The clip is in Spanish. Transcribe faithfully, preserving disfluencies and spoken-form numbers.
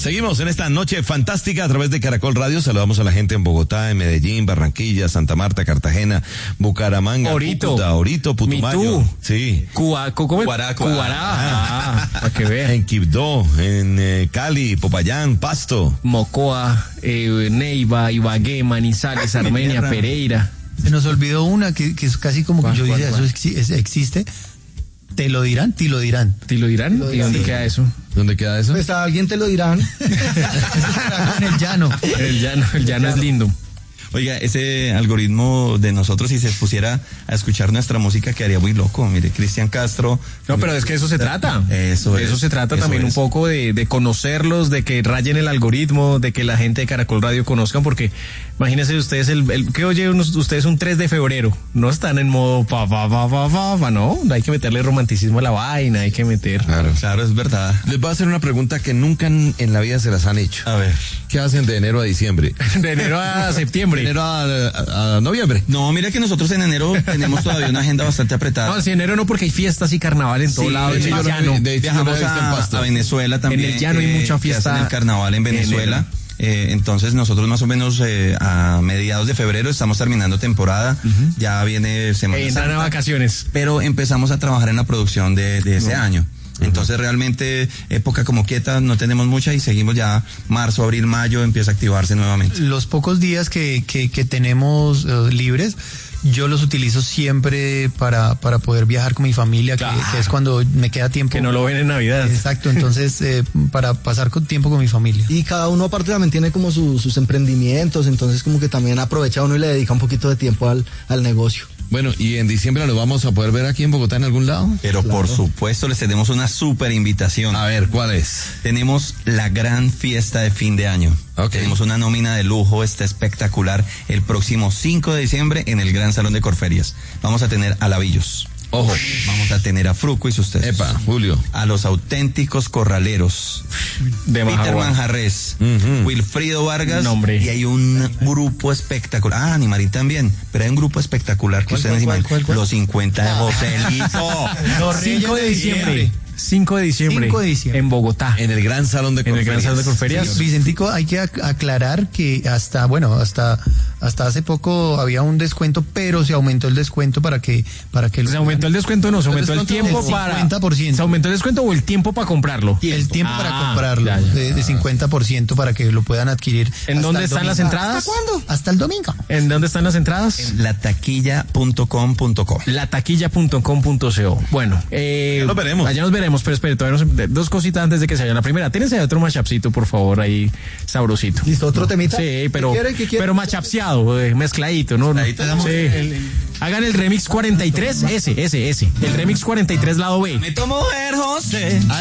Seguimos en esta noche fantástica a través de Caracol Radio. Saludamos a la gente en Bogotá, en Medellín, Barranquilla, Santa Marta, Cartagena, Bucaramanga, Orito, Cúcuta, Orito, Putumayo. Mitú. Sí. Cuba, ¿cómo es? Cuará, Cuará. Cuará. Ah, para que vean. En Quibdó, en eh, Cali, Popayán, Pasto. Mocoa, eh, Neiva, Ibagué, Manizales, Armenia, Pereira. Se nos olvidó una que, que es casi como que yo ¿Cuál, diría, cuál, eso exi- es- existe. Te lo dirán, te lo dirán. ¿Te lo dirán? ¿Y dónde Sí. queda eso? ¿Dónde queda eso? Pues a alguien te lo dirán. Eso será en el llano. El llano, el llano es lindo. Oiga, ese algoritmo de nosotros, si se pusiera a escuchar nuestra música, quedaría muy loco. Mire, Cristian Castro. No, pero es que eso se trata. Eso De es. eso se trata eso también es. un poco de, de conocerlos, de que rayen el algoritmo, de que la gente de Caracol Radio conozcan, porque imagínense ustedes, el, el que oye unos- ustedes un tres de febrero, no están en modo pa, pa, pa, pa, pa, pa, no, hay que meterle romanticismo a la vaina, hay que meter. Claro. Claro, es verdad. Les voy a hacer una pregunta que nunca en, en la vida se las han hecho. A ver. ¿Qué hacen de enero a diciembre? De enero a septiembre. De enero a, a- a noviembre. No, mira que nosotros en enero tenemos todavía una agenda bastante apretada. No, si enero no, porque hay fiestas y carnaval en todo Sí, lado. de En hecho, el yo llano. lo- de hecho, yo lo Viajamos he visto en a, Pasto. a Venezuela también. En el llano hay eh, mucha que fiesta hacen el carnaval en Venezuela. enero. Eh, entonces nosotros más o menos eh, a mediados de febrero estamos terminando temporada. Ya viene Semana Entran a Santa. vacaciones. Pero empezamos a trabajar en la producción de, de ese año. Entonces realmente época como quieta no tenemos mucha y seguimos ya marzo, abril, mayo empieza a activarse nuevamente. Los pocos días que, que, que tenemos eh, libres, yo los utilizo siempre para, para poder viajar con mi familia, que, Claro. que es cuando me queda tiempo. Que no lo ven en Navidad. Exacto, entonces eh, para pasar con tiempo con mi familia. Y cada uno aparte también tiene como su- sus emprendimientos, entonces como que también aprovecha uno y le dedica un poquito de tiempo al, al negocio. Bueno, ¿y en diciembre lo vamos a poder ver aquí en Bogotá en algún lado? Pero por supuesto les tenemos una súper invitación. A ver, ¿cuál es? Tenemos la gran fiesta de fin de año. Ok. Tenemos una nómina de lujo, está espectacular, el próximo cinco de diciembre en el Gran Salón de Corferias. Vamos a tener a Lavillos. Ojo. Vamos a tener a Fruco y sus tesos. Epa, Julio. A los auténticos corraleros. De Peter Majagua. Manjarres, Ujú. Wilfrido Vargas, Nombre. y hay un grupo espectacular. Ah, Animarín también, pero hay un grupo espectacular que ¿Cuál, ustedes cuál, imaginan. cuál, cuál, cuál? Los cincuenta de Joselito. cinco de diciembre. cinco de diciembre. cinco de diciembre. En Bogotá. En el Gran Salón de En el Corferias. Gran Salón de Corferias. Sí, Vicentico, hay que ac- aclarar que hasta, bueno, hasta hasta hace poco había un descuento, pero se aumentó el descuento para que para que lo- ¿Se aumentó el descuento o no? ¿Se aumentó el descuento tiempo del para...? cincuenta por ciento. ¿Se aumentó el descuento o el tiempo para comprarlo? el tiempo Ah, para comprarlo ya, ya. De, de cincuenta por ciento para que lo puedan adquirir. ¿En hasta dónde el están las domingo. entradas? ¿Hasta cuándo? Hasta el domingo. ¿En dónde están las entradas? lataquilla punto com punto co. lataquilla punto com punto co. Bueno, eh, Ya nos veremos. Allá nos veremos, pero espere, todavía no se- dos cositas antes de que se vayan. La primera, tírense otro machapcito, por favor, ahí, sabrosito. ¿Listo? ¿Otro temita? Sí, pero, ¿Qué quiere? ¿Qué quiere? pero machapseado, eh, mezcladito, ¿no? Mezcladito. Sí. Hagan el remix cuarenta y tres, ese, ese, ese. El remix cuarenta y tres lado B. Me tomo ver, José.